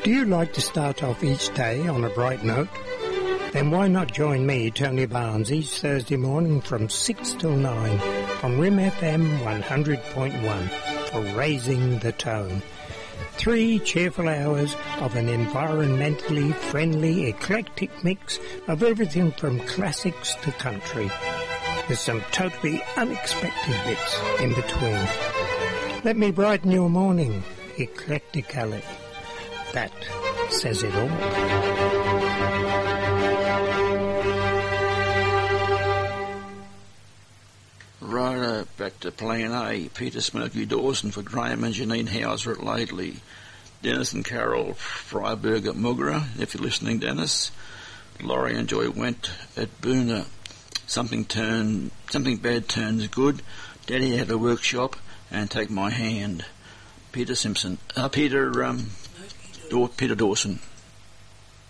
Do you like to start off each day on a bright note? Then why not join me, Tony Barnes, each Thursday morning from 6 till 9 on RIM FM 100.1 for Raising the Tone. 3 cheerful hours of an environmentally friendly, eclectic mix of everything from classics to country, with some totally unexpected bits in between. Let me brighten your morning, eclectically. That says it all. Right, back to Plan A. Peter Smokey Dawson for Graham and Janine Hauser at Laidley. Dennis and Carol Freiberg at Mugra, if you're listening, Dennis. Laurie and Joy Went at Boona. Something bad turns good. Daddy had a workshop and take my hand. Peter Dawson.